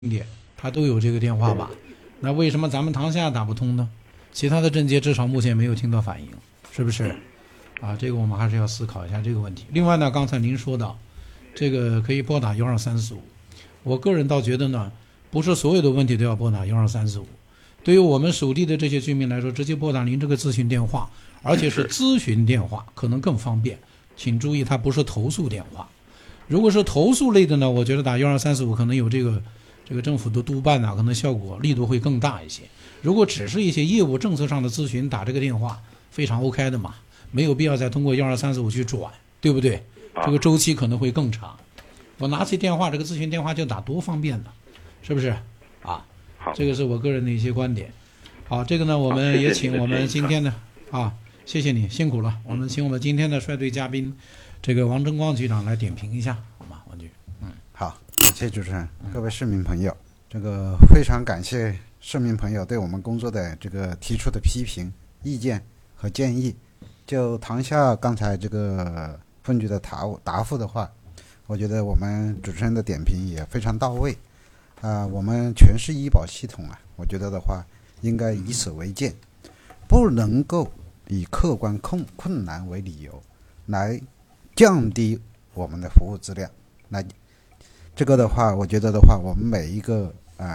点，它都有这个电话吧？那为什么咱们塘厦打不通呢？其他的镇街至少目前没有听到反应，是不是？啊，这个我们还是要思考一下这个问题。另外呢，刚才您说到这个可以拨打12345，我个人倒觉得呢，不是所有的问题都要拨打12345。对于我们属地的这些居民来说，直接拨打您这个咨询电话，而且是咨询电话，可能更方便。请注意，它不是投诉电话。如果是投诉类的呢，我觉得打12345可能有这个政府的督办可能效果力度会更大一些。如果只是一些业务政策上的咨询，打这个电话非常 OK 的嘛，没有必要再通过12345去转，对不对？这个周期可能会更长。我拿起电话，这个咨询电话就打，多方便呢，是不是？啊，这个是我个人的一些观点。好，这个呢，我们也请我们今天的谢谢你辛苦了。我们请我们今天的率队嘉宾，这个王争光局长来点评一下，好吗？王局， 好，感谢主持人，各位市民朋友，这个非常感谢市民朋友对我们工作的这个提出的批评、意见和建议。就塘厦刚才这个分局的答复的话，我觉得我们主持人的点评也非常到位。我们全市医保系统我觉得的话，应该以此为鉴，不能够以客观困难为理由来降低我们的服务质量。那这个的话，我觉得的话，我们每一个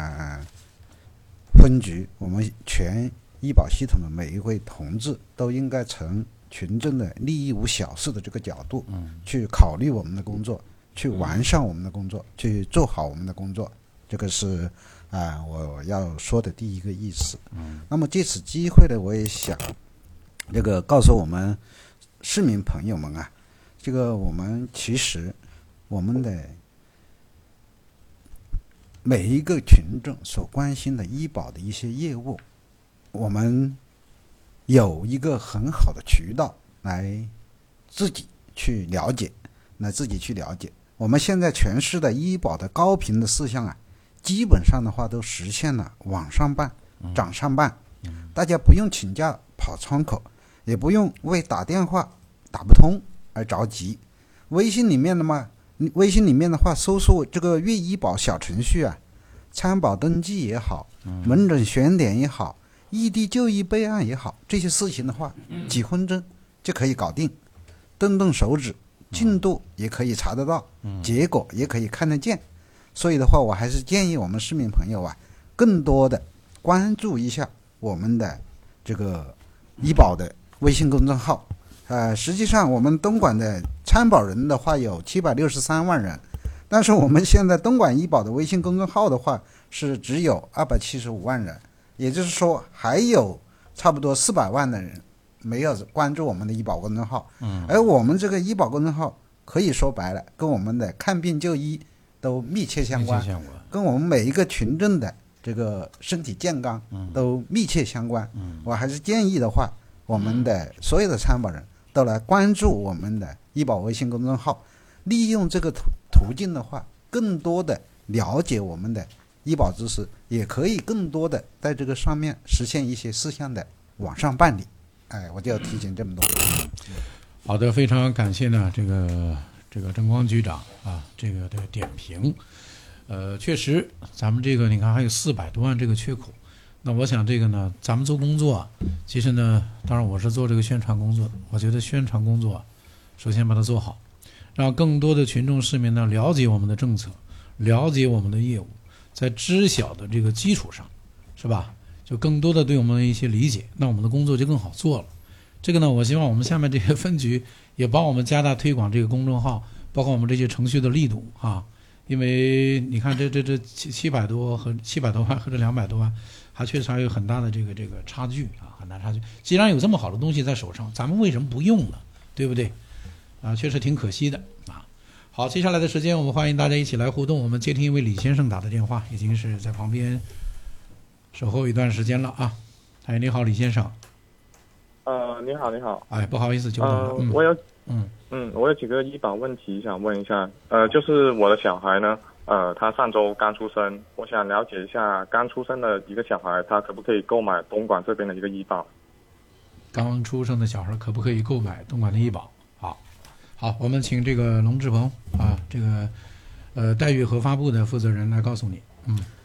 分局，我们全医保系统的每一位同志都应该从群众的利益无小事的这个角度去考虑我们的工作，去完善我们的工作，去做好我们的工作。这个是我要说的第一个意思。那么借此机会呢，我也想这个告诉我们市民朋友们这个我们其实我们的每一个群众所关心的医保的一些业务，我们有一个很好的渠道来自己去了解。我们现在全市的医保的高频的事项基本上的话都实现了网上办、掌上办，大家不用请假跑窗口，也不用为打电话打不通而着急。微信里面的话，搜索这个粤医保小程序参保登记也好，门诊选点也好，异地就医备案也好，这些事情的话，几分钟就可以搞定，动手指，进度也可以查得到，结果也可以看得见。所以的话，我还是建议我们市民朋友更多的关注一下我们的这个医保的微信公众号。实际上我们东莞的参保人的话有763万人，但是我们现在东莞医保的微信公众号的话是只有275万人，也就是说还有差不多400万的人没有关注我们的医保公众号。而我们这个医保公众号可以说白了，跟我们的看病就医都密切相关，跟我们每一个群众的这个身体健康都密切相关。我还是建议的话，我们的所有的参保人都来关注我们的医保微信公众号，利用这个途径的话，更多的了解我们的医保知识，也可以更多的在这个上面实现一些事项的网上办理。我就要提醒这么多。 好的，非常感谢呢这个争光局长这个的点评。确实咱们这个你看还有400多万这个缺口。那我想这个呢，咱们做工作其实呢，当然我是做这个宣传工作的，我觉得宣传工作首先把它做好，让更多的群众市民呢了解我们的政策，了解我们的业务，在知晓的这个基础上，是吧，就更多的对我们的一些理解，那我们的工作就更好做了。这个呢，我希望我们下面这些分局也帮我们加大推广这个公众号，包括我们这些程序的力度因为你看这700多万和这200多万，还确实还有很大的这个差距很大差距。既然有这么好的东西在手上，咱们为什么不用呢？对不对？确实挺可惜的好，接下来的时间我们欢迎大家一起来互动。我们接听一位李先生打的电话，已经是在旁边守候一段时间了你好，李先生。 你好。 不好意思，久等了。 我有几个医保问题想问一下。就是我的小孩呢，他上周刚出生，我想了解一下刚出生的一个小孩，他可不可以购买东莞这边的一个医保？ 刚出生的小孩可不可以购买东莞的医保？好，我们请这个龙志鹏这个待遇核发部的负责人来告诉你。 嗯